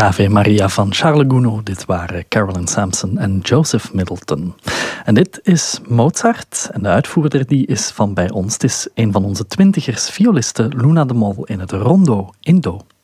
Ave Maria van Charles Gounod. Dit waren Carolyn Sampson en Joseph Middleton. En dit is Mozart. En de uitvoerder die is van bij ons. Het is een van onze twintigers, violiste Luna de Mol in het Rondo in Do.